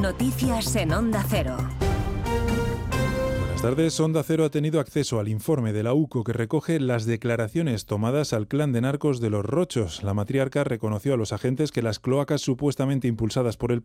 Noticias en Onda Cero. Buenas tardes. Onda Cero ha tenido acceso al informe de la UCO que recoge las declaraciones tomadas al clan de narcos de los Rochos. La matriarca reconoció a los agentes que las cloacas supuestamente impulsadas por el